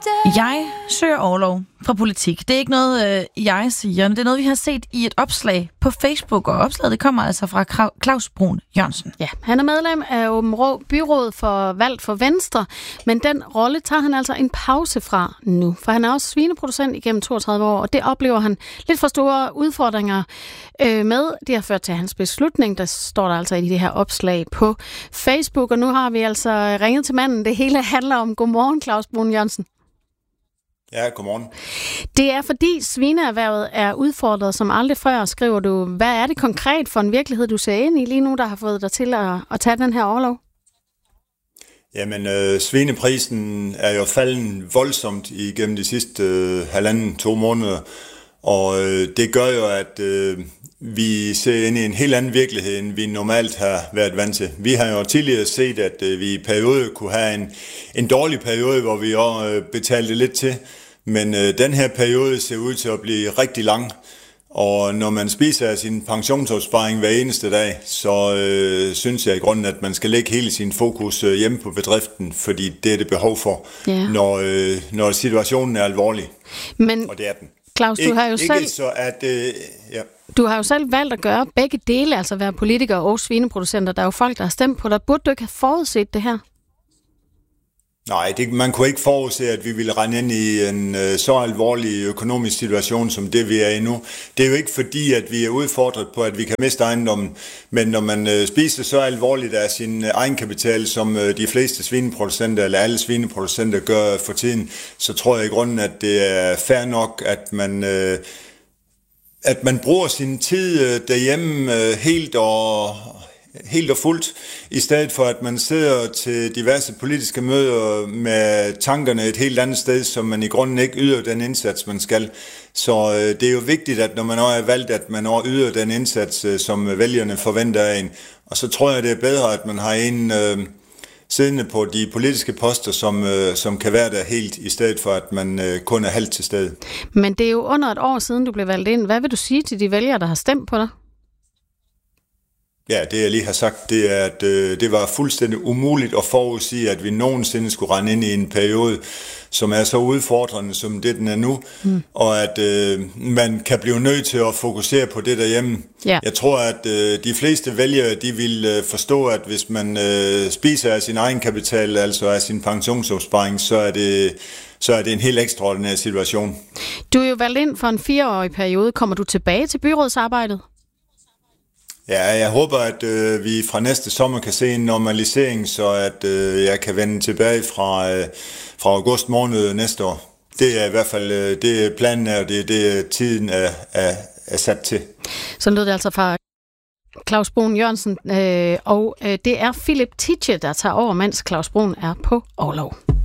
Jeg søger orlov fra politik. Det er ikke noget, jeg siger, men det er noget, vi har set i et opslag på Facebook, og opslaget det kommer altså fra Claus Brun Jørgensen. Ja, han er medlem af Aabenraa Byråd for valgt for Venstre, men den rolle tager han altså en pause fra nu, for han er også svineproducent igennem 32 år, og det oplever han lidt for store udfordringer med. Det har ført til hans beslutning, der står der altså i det her opslag på Facebook, og nu har vi altså ringet til manden. Det hele handler om. Godmorgen, Claus Brun Jørgensen. Ja, godmorgen. Det er fordi svineerhvervet er udfordret som aldrig før, skriver du. Hvad er det konkret for en virkelighed, du ser ind i lige nu, der har fået dig til at tage den her orlov? Jamen, svineprisen er jo faldet voldsomt igennem de sidste 1,5-2 måneder, og det gør jo, at vi ser ind i en helt anden virkelighed, end vi normalt har været vant til. Vi har jo tidligere set, at vi i periode kunne have en dårlig periode, hvor vi også betalte lidt til, men den her periode ser ud til at blive rigtig lang, og når man spiser af sin pensionsopsparing hver eneste dag, så synes jeg i grunden, at man skal lægge hele sin fokus hjemme på bedriften, fordi det er det behov for, når situationen er alvorlig. Men og det er den. Claus, du har jo selv... Ikke så at... ja. Du har jo selv valgt at gøre begge dele, altså være politiker og svineproducenter. Der er jo folk, der har stemt på dig. Burde du ikke have forudset det her? Nej, man kunne ikke forudse, at vi ville rende ind i en så alvorlig økonomisk situation, som det vi er i nu. Det er jo ikke fordi, at vi er udfordret på, at vi kan miste ejendommen, men når man spiser så alvorligt af sin egenkapital, som de fleste svineproducenter, eller alle svineproducenter gør for tiden, så tror jeg i grunden, at det er fair nok, at man bruger sin tid derhjemme helt og fuldt, i stedet for at man sidder til diverse politiske møder med tankerne et helt andet sted, som man i grunden ikke yder den indsats, man skal. Så det er jo vigtigt, at når man også er valgt, at man også yder den indsats, som vælgerne forventer af en. Og så tror jeg, det er bedre, at man har en siddende på de politiske poster, som kan være der helt, i stedet for at man kun er halvt til stede. Men det er jo under et år siden, du blev valgt ind. Hvad vil du sige til de vælgere, der har stemt på dig? Ja, det jeg lige har sagt, det er, at det var fuldstændig umuligt at forudsige, at vi nogensinde skulle rende ind i en periode, som er så udfordrende, som det den er nu, og at man kan blive nødt til at fokusere på det derhjemme. Yeah. Jeg tror, at de fleste vælgere, de vil forstå, at hvis man spiser af sin egen kapital, altså af sin pensionsopsparing, så er det en helt ekstraordinær situation. Du er jo valgt ind for en 4-årig periode. Kommer du tilbage til byrådsarbejdet? Ja, jeg håber, at vi fra næste sommer kan se en normalisering, så at jeg kan vende tilbage fra august måned næste år. Det er i hvert fald det planen er, og det tiden er sat til. Så lød det altså fra Claus Brun Jørgensen, og det er Philip Tidsche, der tager over, mens Claus Brun er på orlov.